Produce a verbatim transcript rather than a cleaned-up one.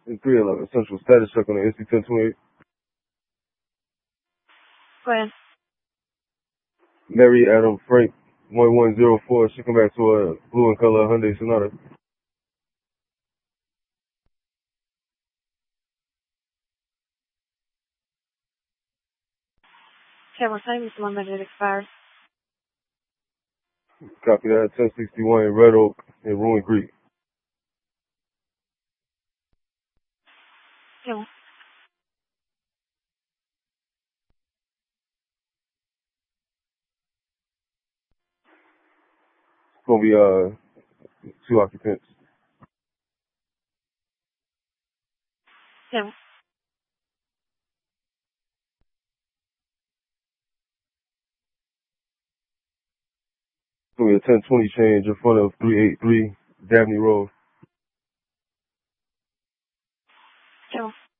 in three eleven Central. Status check on the N C ten twenty-eight. Go ahead. Mary Adam Frank one one zero four. She come back to a blue and color Hyundai Sonata. Okay, what time is the one that it expires? Copy that. ten sixty-one Red Oak in Ruin Creek. Okay. It's gonna be uh two occupants. Okay. It's gonna be a ten twenty change in front of three eighty-three Dabney Road. Okay.